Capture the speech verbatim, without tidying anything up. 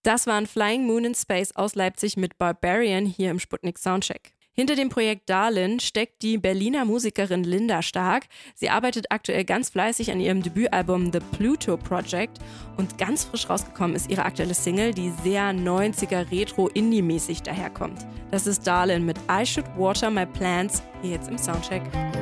Das waren Flying Moon in Space aus Leipzig mit Barbarian hier im Sputnik Soundcheck. Hinter dem Projekt Darlin steckt die Berliner Musikerin Linda Stark. Sie arbeitet aktuell ganz fleißig an ihrem Debütalbum The Pluto Project und ganz frisch rausgekommen ist ihre aktuelle Single, die sehr neunziger Retro-Indie-mäßig daherkommt. Das ist Darlin mit I Should Water My Plants, hier jetzt im Soundcheck.